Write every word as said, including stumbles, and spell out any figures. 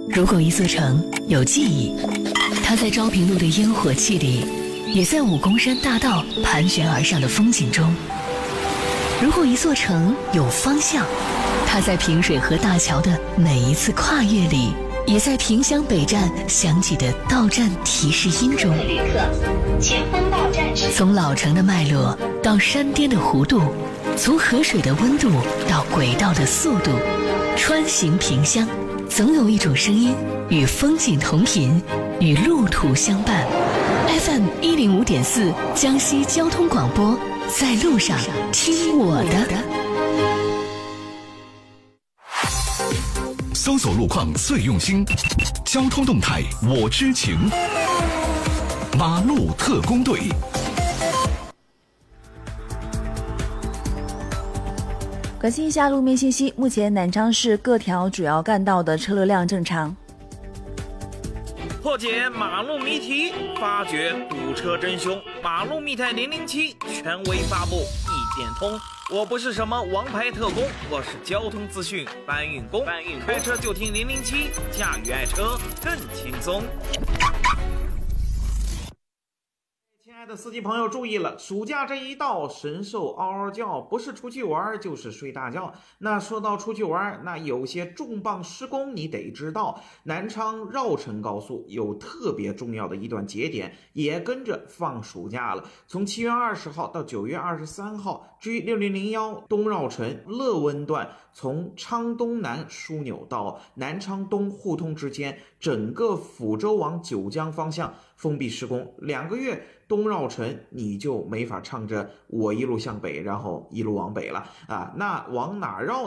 如果一座城有记忆，它在昭平路的烟火气里，也在武功山大道盘旋而上的风景中。如果一座城有方向，它在平水河大桥的每一次跨越里，也在萍乡北站响起的到站提示音中。 旅客，前方到站是。 从老城的脉络到山巅的弧度，从河水的温度到轨道的速度，穿行萍乡，总有一种声音与风景同频，与路途相伴。F M 一零五点四，江西交通广播，在路上听我的。 搜索路况最用心，交通动态我知情。马路特工队。 关心一下路面信息，目前南昌市各条主要干道的车流量正常。 破解马路谜题，发掘堵车真凶。马路密探零零七权威发布，一点通。我不是什么王牌特工，我是交通资讯搬运工。搬运开车就听零零七，驾驭爱车更轻松。亲爱的司机朋友注意了，暑假这一到，神兽嗷嗷叫，不是出去玩就是睡大觉。那说到出去玩，那有些重磅施工你得知道，南昌绕城高速有特别重要的一段节点也跟着放暑假了，从七月二十号到九月二十三号 G 六零零一东绕城乐温段，从昌东南枢纽到南昌东互通之间，整个抚州往九江方向封闭施工，两个月东绕城你就没法唱着我一路向北然后一路往北了啊，那往哪绕